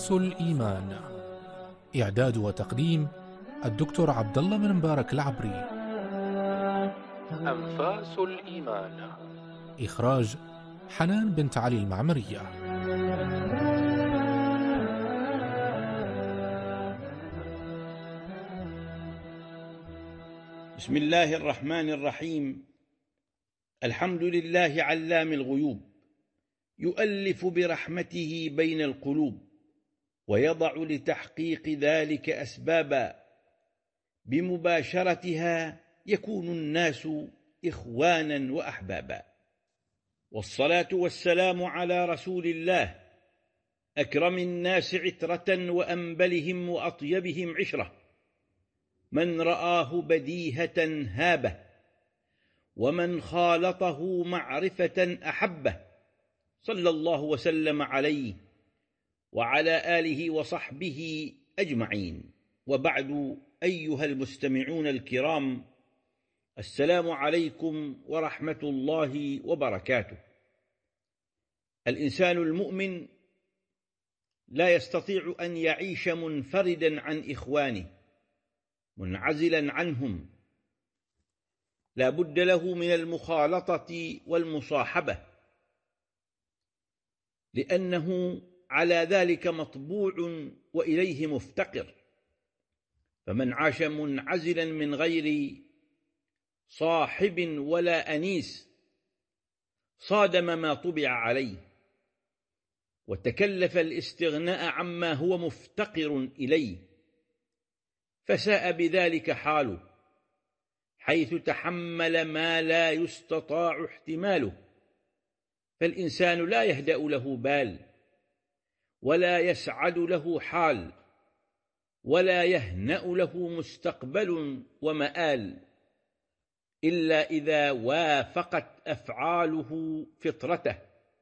الإيمان. إعداد وتقديم الدكتور عبد الله بن مبارك العبري. أنفاس الإيمان. إخراج حنان بنت علي المعمرية. بسم الله الرحمن الرحيم. الحمد لله علام الغيوب، يؤلف برحمته بين القلوب، ويضع لتحقيق ذلك أسبابا، بمباشرتها يكون الناس إخوانا وأحبابا. والصلاة والسلام على رسول الله، أكرم الناس عترة وأنبلهم وأطيبهم عشرة، من رآه بديهة هابه، ومن خالطه معرفة أحبه، صلى الله وسلم عليه وعلى آله وصحبه أجمعين. وبعد، أيها المستمعون الكرام، السلام عليكم ورحمة الله وبركاته. الإنسان المؤمن لا يستطيع أن يعيش منفردا عن إخوانه، منعزلا عنهم، لا بد له من المخالطة والمصاحبة، لأنه على ذلك مطبوع وإليه مفتقر. فمن عاش منعزلا من غير صاحب ولا أنيس صادم ما طبع عليه، وتكلف الاستغناء عما هو مفتقر إليه، فساء بذلك حاله، حيث تحمل ما لا يستطاع احتماله. فالإنسان لا يهدأ له بال، ولا يسعد له حال، ولا يهنأ له مستقبل ومآل، إلا إذا وافقت أفعاله فطرته،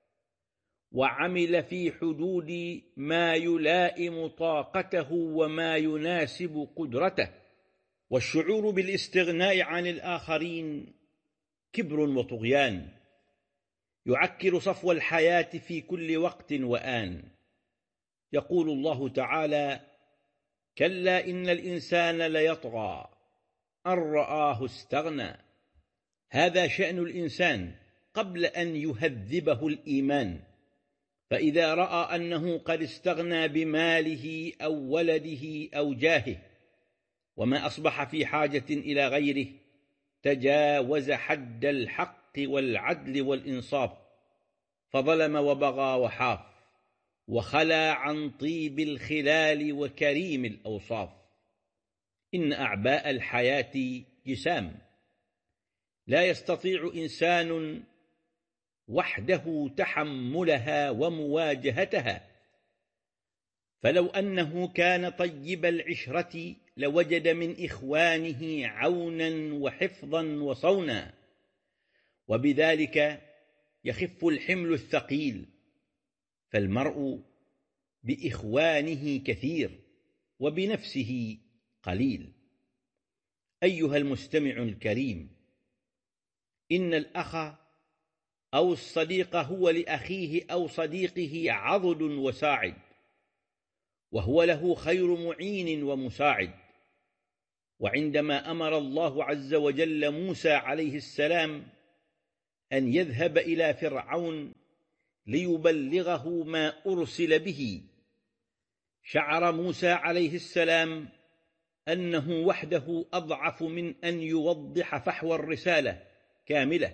وعمل في حدود ما يلائم طاقته وما يناسب قدرته. والشعور بالاستغناء عن الآخرين كبر وطغيان، يعكر صفو الحياة في كل وقت وآن. يقول الله تعالى: كلا إن الإنسان ليطغى أن رآه استغنى. هذا شأن الإنسان قبل أن يهذبه الإيمان، فإذا رأى أنه قد استغنى بماله أو ولده أو جاهه، وما أصبح في حاجة إلى غيره، تجاوز حد الحق والعدل والإنصاف، فظلم وبغى وحاف، وخلى عن طيب الخلال وكريم الأوصاف. إن أعباء الحياة جسام، لا يستطيع إنسان وحده تحملها ومواجهتها، فلو أنه كان طيب العشرة لوجد من إخوانه عونا وحفظا وصونا، وبذلك يخف الحمل الثقيل. فالمرء بإخوانه كثير، وبنفسه قليل. أيها المستمع الكريم، إن الأخ أو الصديق هو لأخيه أو صديقه عضد وساعد، وهو له خير معين ومساعد. وعندما أمر الله عز وجل موسى عليه السلام أن يذهب إلى فرعون ليبلغه ما أرسل به، شعر موسى عليه السلام أنه وحده أضعف من أن يوضح فحوى الرسالة كاملة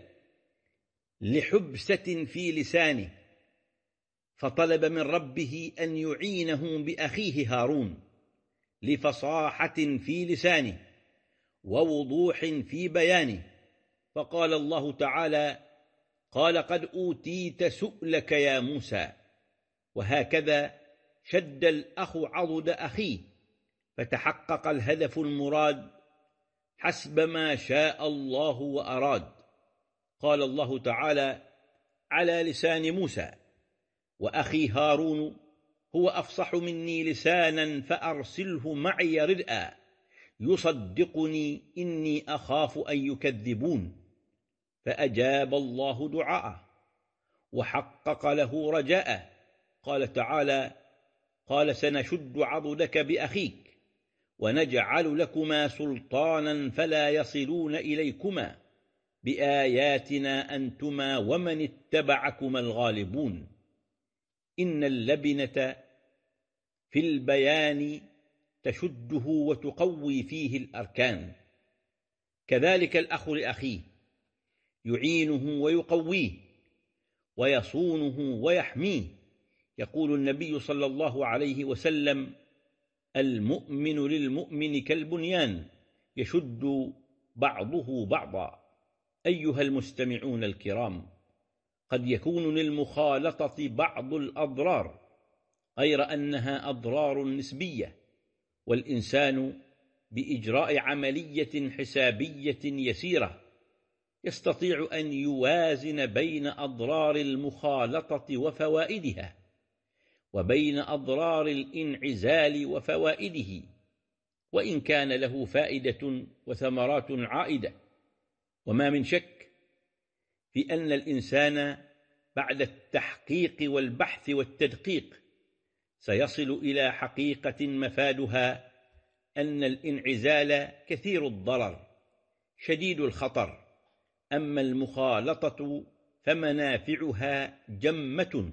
لحبسة في لسانه، فطلب من ربه أن يعينه بأخيه هارون لفصاحة في لسانه ووضوح في بيانه. فقال الله تعالى: قال قد أوتيت سؤلك يا موسى. وهكذا شد الأخ عضد أخيه، فتحقق الهدف المراد حسب ما شاء الله وأراد. قال الله تعالى على لسان موسى: وأخي هارون هو أفصح مني لسانا فأرسله معي ردءا يصدقني إني أخاف أن يكذبون. فأجاب الله دعاءه وحقق له رجاءه. قال تعالى: قال سنشد عضدك بأخيك ونجعل لكما سلطانا فلا يصلون إليكما بآياتنا أنتما ومن اتبعكما الغالبون. إن اللبنة في البيان تشده وتقوي فيه الأركان، كذلك الأخ لأخيه يعينه ويقويه ويصونه ويحميه. يقول النبي صلى الله عليه وسلم: المؤمن للمؤمن كالبنيان يشد بعضه بعضا. أيها المستمعون الكرام، قد يكون للمخالطة بعض الأضرار، غير أنها أضرار نسبية، والإنسان بإجراء عملية حسابية يسيرة يستطيع أن يوازن بين أضرار المخالطة وفوائدها وبين أضرار الانعزال وفوائده، وإن كان له فائدة وثمرات عائدة. وما من شك في أن الإنسان بعد التحقيق والبحث والتدقيق سيصل إلى حقيقة مفادها أن الانعزال كثير الضرر شديد الخطر، أما المخالطة فمنافعها جمة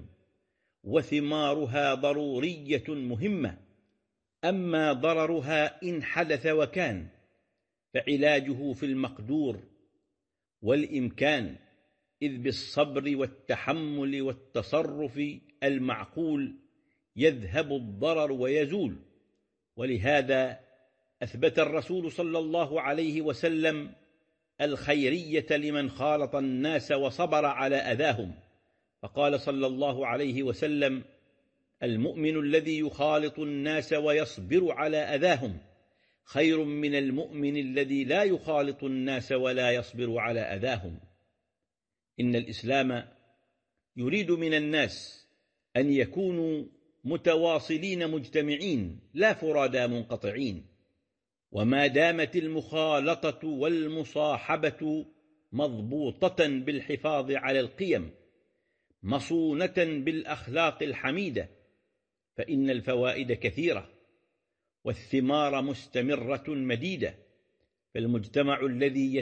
وثمارها ضرورية مهمة. أما ضررها إن حدث وكان فعلاجه في المقدور والإمكان، إذ بالصبر والتحمل والتصرف المعقول يذهب الضرر ويزول. ولهذا أثبت الرسول صلى الله عليه وسلم الخيرية لمن خالط الناس وصبر على أذاهم، فقال صلى الله عليه وسلم: المؤمن الذي يخالط الناس ويصبر على أذاهم خير من المؤمن الذي لا يخالط الناس ولا يصبر على أذاهم. إن الإسلام يريد من الناس أن يكونوا متواصلين مجتمعين لا فرادى منقطعين، وما دامت المخالطة والمصاحبة مضبوطة بالحفاظ على القيم مصونة بالأخلاق الحميدة فإن الفوائد كثيرة والثمار مستمرة مديدة. فالمجتمع الذي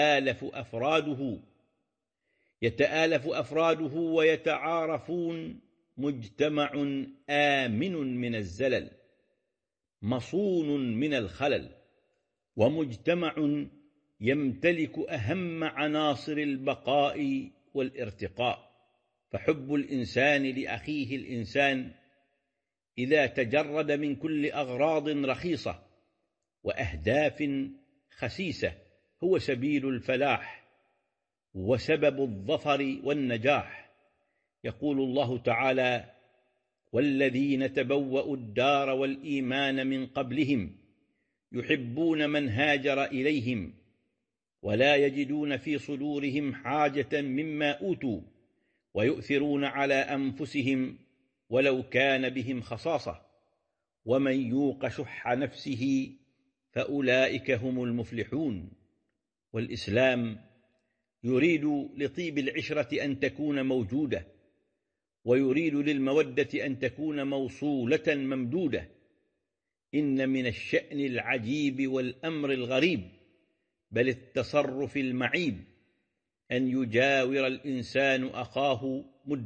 يتآلف أفراده ويتعارفون مجتمع آمن من الزلل مصون من الخلل، ومجتمع يمتلك أهم عناصر البقاء والارتقاء. فحب الإنسان لأخيه الإنسان إذا تجرد من كل أغراض رخيصة وأهداف خسيسة هو سبيل الفلاح وسبب الظفر والنجاح. يقول الله تعالى: والذين تبوأوا الدار والإيمان من قبلهم يحبون من هاجر إليهم ولا يجدون في صدورهم حاجة مما أوتوا ويؤثرون على أنفسهم ولو كان بهم خصاصة ومن يوق شح نفسه فأولئك هم المفلحون. والإسلام يريد لطيب العشرة أن تكون موجودة، ويريد للمودة أن تكون موصولة ممدودة. إن من الشأن العجيب والأمر الغريب بل التصرف المعيب أن يجاور الإنسان أخاه